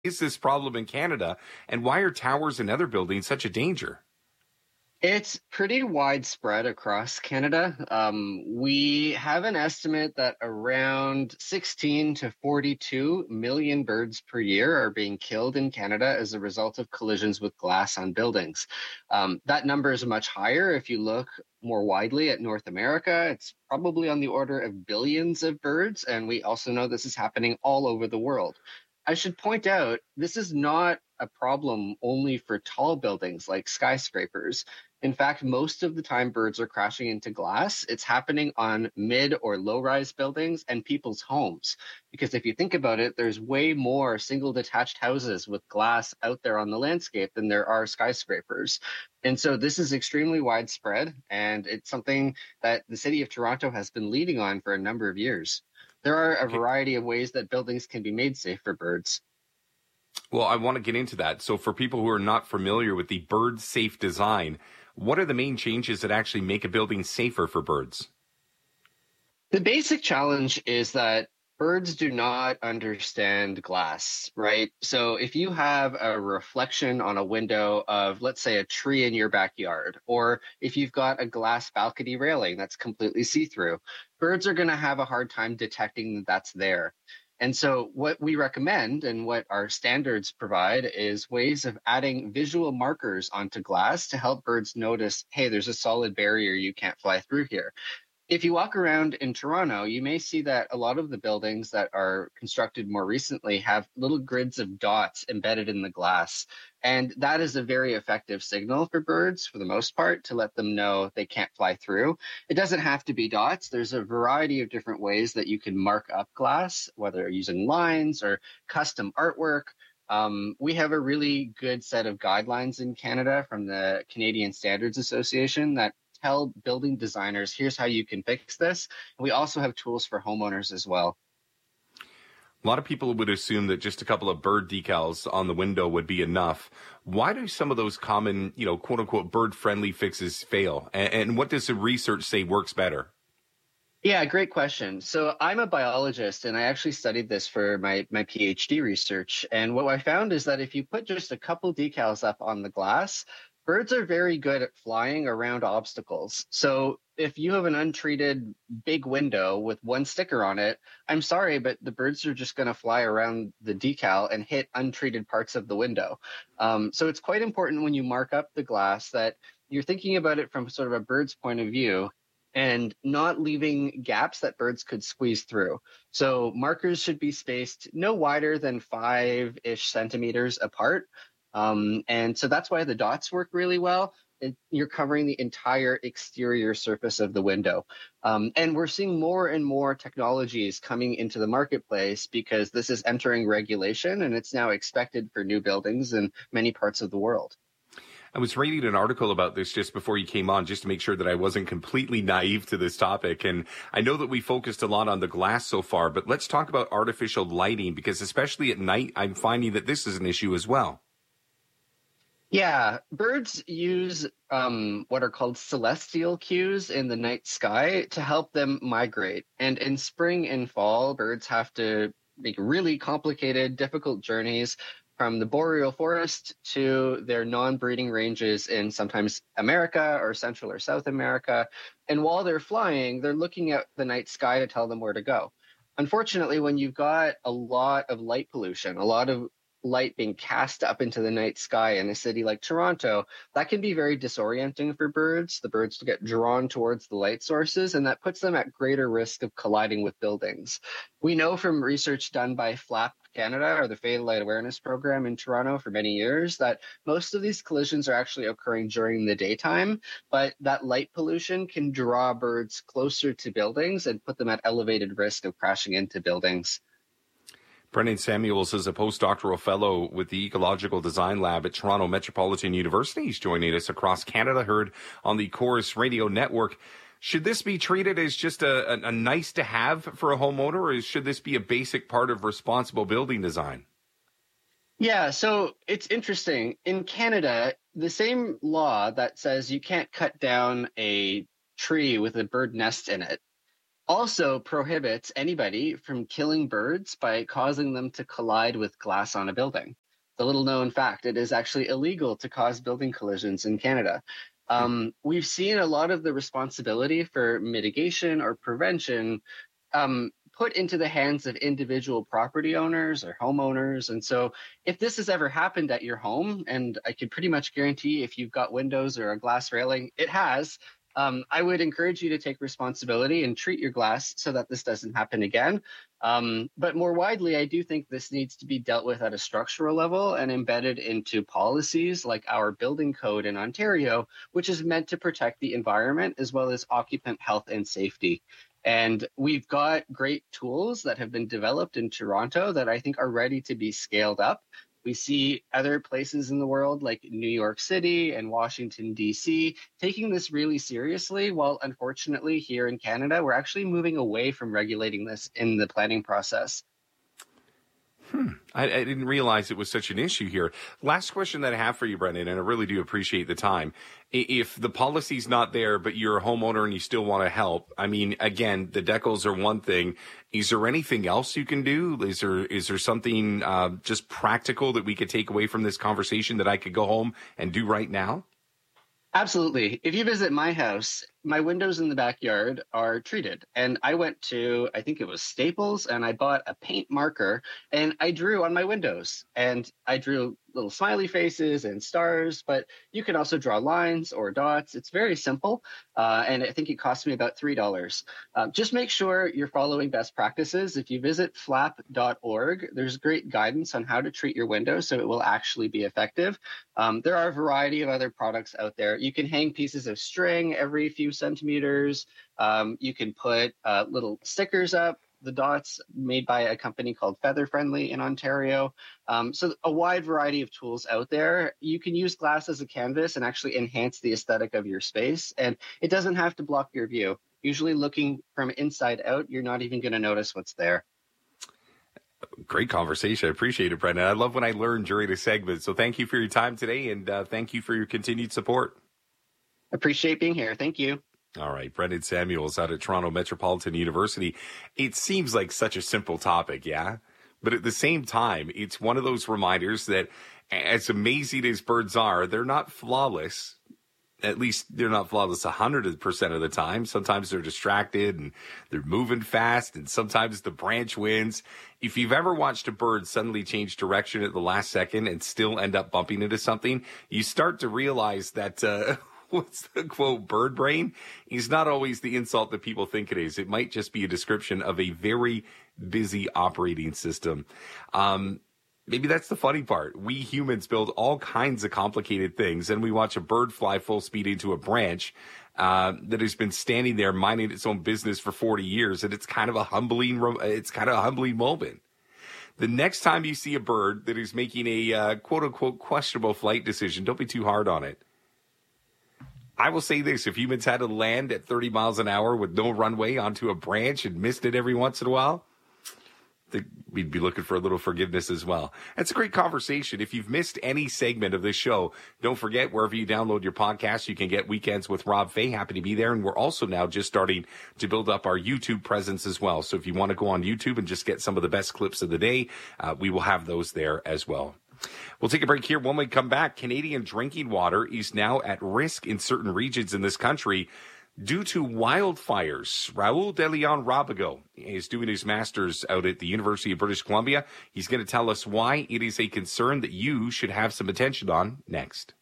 is this problem in Canada, and why are towers and other buildings such a danger? It's pretty widespread across Canada. We have an estimate that around 16 to 42 million birds per year are being killed in Canada as a result of collisions with glass on buildings. That number is much higher if you look more widely at North America. It's probably on the order of billions of birds, and we also know this is happening all over the world. I should point out this is not a problem only for tall buildings like skyscrapers. In fact, most of the time birds are crashing into glass. It's happening on mid or low rise buildings and people's homes. Because if you think about it, there's way more single detached houses with glass out there on the landscape than there are skyscrapers. And so this is extremely widespread, and it's something that the city of Toronto has been leading on for a number of years. There are a Okay. variety of ways that buildings can be made safe for birds. Well, I want to get into that. So for people who are not familiar with the bird safe design, what are the main changes that actually make a building safer for birds? The basic challenge is that birds do not understand glass, right? So if you have a reflection on a window of, let's say, a tree in your backyard, or if you've got a glass balcony railing that's completely see-through, birds are going to have a hard time detecting that that's there. And so what we recommend and what our standards provide is ways of adding visual markers onto glass to help birds notice, hey, there's a solid barrier, you can't fly through here. If you walk around in Toronto, you may see that a lot of the buildings that are constructed more recently have little grids of dots embedded in the glass. And that is a very effective signal for birds, for the most part, to let them know they can't fly through. It doesn't have to be dots. There's a variety of different ways that you can mark up glass, whether using lines or custom artwork. We have a really good set of guidelines in Canada from the Canadian Standards Association that tell building designers, here's how you can fix this. We also have tools for homeowners as well. A lot of people would assume that just a couple of bird decals on the window would be enough. Why do some of those common, quote unquote, bird friendly fixes fail? And what does the research say works better? Yeah, great question. So I'm a biologist, and I actually studied this for my PhD research. And what I found is that if you put just a couple decals up on the glass, birds are very good at flying around obstacles. So if you have an untreated big window with one sticker on it, I'm sorry, but the birds are just going to fly around the decal and hit untreated parts of the window. So it's quite important when you mark up the glass that you're thinking about it from sort of a bird's point of view and not leaving gaps that birds could squeeze through. So markers should be spaced no wider than 5-ish centimeters apart. And so that's why the dots work really well. You're covering the entire exterior surface of the window. And we're seeing more and more technologies coming into the marketplace because this is entering regulation and it's now expected for new buildings in many parts of the world. I was reading an article about this just before you came on, just to make sure that I wasn't completely naive to this topic. And I know that we focused a lot on the glass so far, but let's talk about artificial lighting, because especially at night, I'm finding that this is an issue as well. Yeah, birds use what are called celestial cues in the night sky to help them migrate. And in spring and fall, birds have to make really complicated, difficult journeys from the boreal forest to their non-breeding ranges in sometimes America or Central or South America. And while they're flying, they're looking at the night sky to tell them where to go. Unfortunately, when you've got a lot of light pollution, a lot of light being cast up into the night sky in a city like Toronto, that can be very disorienting for birds. The birds get drawn towards the light sources, and that puts them at greater risk of colliding with buildings. We know from research done by FLAP Canada, or the Fatal Light Awareness Program in Toronto for many years, that most of these collisions are actually occurring during the daytime, but that light pollution can draw birds closer to buildings and put them at elevated risk of crashing into buildings. Brendan Samuels is a postdoctoral fellow with the Ecological Design Lab at Toronto Metropolitan University. He's joining us across Canada, heard on the Chorus Radio Network. Should this be treated as just a nice to have for a homeowner, or should this be a basic part of responsible building design? Yeah, so it's interesting. In Canada, the same law that says you can't cut down a tree with a bird nest in it also prohibits anybody from killing birds by causing them to collide with glass on a building. The little known fact, it is actually illegal to cause building collisions in Canada. We've seen a lot of the responsibility for mitigation or prevention put into the hands of individual property owners or homeowners. And so if this has ever happened at your home, and I can pretty much guarantee if you've got windows or a glass railing, it has, I would encourage you to take responsibility and treat your glass so that this doesn't happen again. But more widely, I do think this needs to be dealt with at a structural level and embedded into policies like our building code in Ontario, which is meant to protect the environment as well as occupant health and safety. And we've got great tools that have been developed in Toronto that I think are ready to be scaled up. We see other places in the world like New York City and Washington, D.C. taking this really seriously, while unfortunately here in Canada, we're actually moving away from regulating this in the planning process. I didn't realize it was such an issue here. Last question that I have for you, Brendan, and I really do appreciate the time. If the policy's not there, but you're a homeowner and you still want to help, I mean, again, the decals are one thing. Is there anything else you can do? Is there something just practical that we could take away from this conversation that I could go home and do right now? Absolutely. If you visit my house, my windows in the backyard are treated. And I went to, I think it was Staples, and I bought a paint marker and I drew on my windows. And I drew little smiley faces and stars, but you can also draw lines or dots. It's very simple. And I think it cost me about $3. Just make sure you're following best practices. If you visit flap.org, there's great guidance on how to treat your windows so it will actually be effective. There are a variety of other products out there. You can hang pieces of string every few centimeters. You can put little stickers up, the dots made by a company called Feather Friendly in Ontario. So a wide variety of tools out there. You can use glass as a canvas and actually enhance the aesthetic of your space. And it doesn't have to block your view. Usually looking from inside out, you're not even going to notice what's there. Great conversation. I appreciate it, Brendan. I love when I learn during the segment. So thank you for your time today, and thank you for your continued support. Appreciate being here. Thank you. All right. Brendan Samuels out at Toronto Metropolitan University. It seems like such a simple topic, yeah? But at the same time, it's one of those reminders that as amazing as birds are, they're not flawless. At least they're not flawless 100% of the time. Sometimes they're distracted and they're moving fast, and sometimes the branch wins. If you've ever watched a bird suddenly change direction at the last second and still end up bumping into something, you start to realize that what's the quote, bird brain is not always the insult that people think it is. It might just be a description of a very busy operating system. Maybe that's the funny part. We humans build all kinds of complicated things, and we watch a bird fly full speed into a branch that has been standing there minding its own business for 40 years, and it's kind of a humbling moment. The next time you see a bird that is making a quote-unquote questionable flight decision, don't be too hard on it. I will say this, if humans had to land at 30 miles an hour with no runway onto a branch and missed it every once in a while, we'd be looking for a little forgiveness as well. That's a great conversation. If you've missed any segment of this show, don't forget, wherever you download your podcast, you can get Weekends with Rob Fay. Happy to be there. And we're also now just starting to build up our YouTube presence as well. So if you want to go on YouTube and just get some of the best clips of the day, we will have those there as well. We'll take a break here. When we come back, Canadian drinking water is now at risk in certain regions in this country due to wildfires. Raul de Leon Rabago is doing his master's out at the University of British Columbia. He's going to tell us why it is a concern that you should have some attention on next.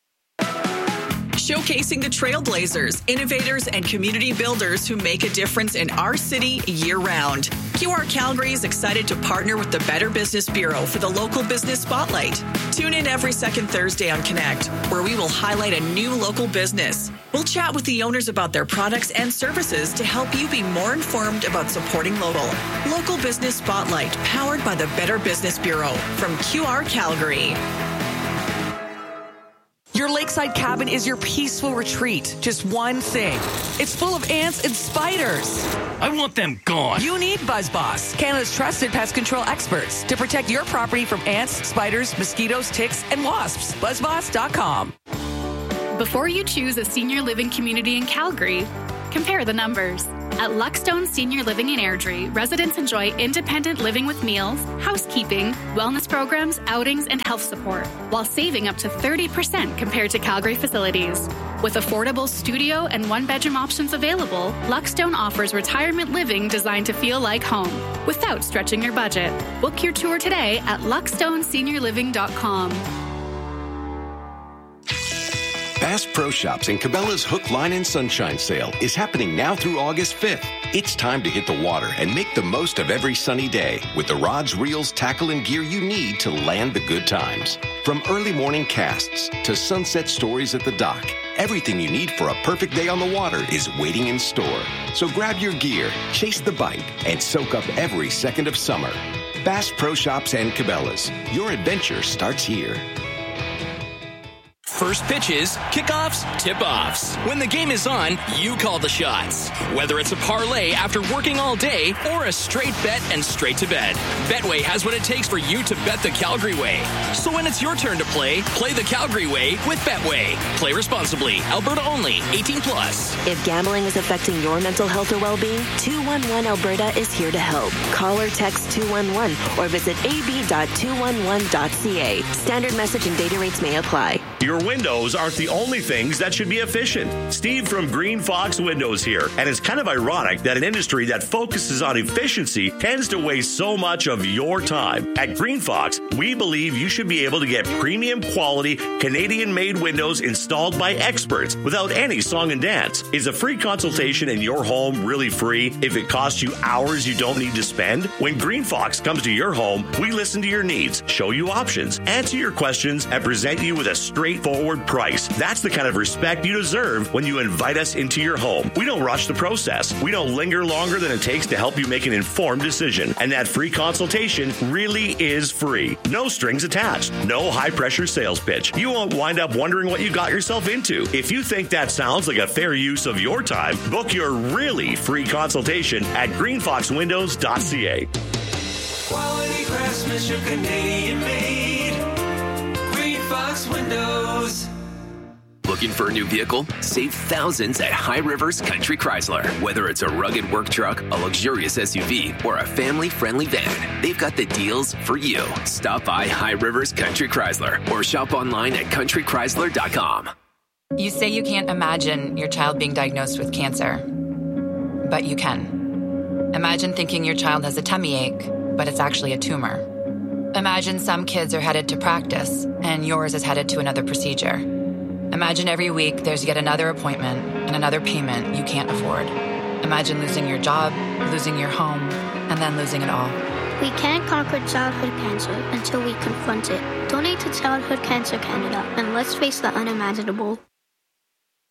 Showcasing the trailblazers, innovators, and community builders who make a difference in our city year-round. QR Calgary is excited to partner with the Better Business Bureau for the Local Business Spotlight. Tune in every second Thursday on Connect, where we will highlight a new local business. We'll chat with the owners about their products and services to help you be more informed about supporting local. Local Business Spotlight, powered by the Better Business Bureau from QR Calgary. Your lakeside cabin is your peaceful retreat. Just one thing. It's full of ants and spiders. I want them gone. You need BuzzBoss, Canada's trusted pest control experts, to protect your property from ants, spiders, mosquitoes, ticks, and wasps. BuzzBoss.com. Before you choose a senior living community in Calgary, compare the numbers. At Luckstone Senior Living in Airdrie, residents enjoy independent living with meals, housekeeping, wellness programs, outings, and health support, while saving up to 30% compared to Calgary facilities. With affordable studio and one-bedroom options available, Luckstone offers retirement living designed to feel like home, without stretching your budget. Book your tour today at luckstoneseniorliving.com. Bass Pro Shops and Cabela's Hook, Line, and Sunshine sale is happening now through August 5th. It's time to hit the water and make the most of every sunny day with the rods, reels, tackle, and gear you need to land the good times. From early morning casts to sunset stories at the dock, everything you need for a perfect day on the water is waiting in store. So grab your gear, chase the bite, and soak up every second of summer. Bass Pro Shops and Cabela's. Your adventure starts here. First pitches, kickoffs, tip-offs. When the game is on, you call the shots. Whether it's a parlay after working all day or a straight bet and straight to bed, Betway has what it takes for you to bet the Calgary way. So when it's your turn to play the Calgary way with Betway. Play responsibly. Alberta only. 18 plus. If gambling is affecting your mental health or well-being, 211 Alberta is here to help. Call or text 211 or visit ab.211.ca. Standard message and data rates may apply. Your windows aren't the only things that should be efficient. Steve from Green Fox Windows here, and it's kind of ironic that an industry that focuses on efficiency tends to waste so much of your time. At Green Fox, we believe you should be able to get premium quality Canadian-made windows installed by experts without any song and dance. Is a free consultation in your home really free if it costs you hours you don't need to spend? When Green Fox comes to your home, we listen to your needs, show you options, answer your questions, and present you with a straightforward price. That's the kind of respect you deserve when you invite us into your home. We don't rush the process. We don't linger longer than it takes to help you make an informed decision. And that free consultation really is free. No strings attached. No high-pressure sales pitch. You won't wind up wondering what you got yourself into. If you think that sounds like a fair use of your time, book your really free consultation at greenfoxwindows.ca. Quality craftsmanship, Canadian made. Green Fox Windows. Looking for a new vehicle? Save thousands at High Rivers Country Chrysler. Whether it's a rugged work truck, a luxurious SUV, or a family-friendly van, they've got the deals for you. Stop by High Rivers Country Chrysler or shop online at countrychrysler.com. You say you can't imagine your child being diagnosed with cancer, but you can. Imagine thinking your child has a tummy ache, but it's actually a tumor. Imagine some kids are headed to practice and yours is headed to another procedure. Imagine every week there's yet another appointment and another payment you can't afford. Imagine losing your job, losing your home, and then losing it all. We can't conquer childhood cancer until we confront it. Donate to Childhood Cancer Canada and let's face the unimaginable.